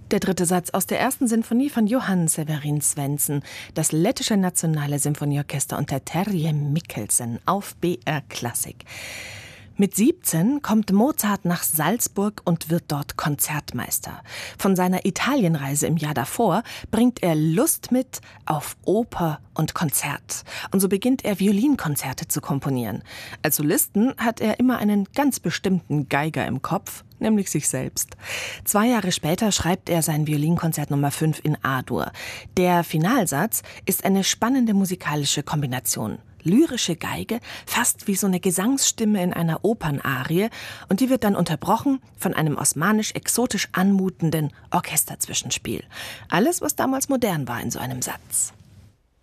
Der dritte Satz aus der ersten Sinfonie von Johann Severin Svendsen, das lettische Nationale Symphonieorchester unter Terje Mikkelsen auf BR Klassik. Mit 17 kommt Mozart nach Salzburg und wird dort Konzertmeister. Von seiner Italienreise im Jahr davor bringt er Lust mit auf Oper und Konzert. Und so beginnt er, Violinkonzerte zu komponieren. Als Solisten hat er immer einen ganz bestimmten Geiger im Kopf, nämlich sich selbst. 2 Jahre später schreibt er sein Violinkonzert Nummer 5 in A-Dur. Der Finalsatz ist eine spannende musikalische Kombination. Lyrische Geige, fast wie so eine Gesangsstimme in einer Opernarie, und die wird dann unterbrochen von einem osmanisch-exotisch anmutenden Orchesterzwischenspiel. Alles, was damals modern war in so einem Satz.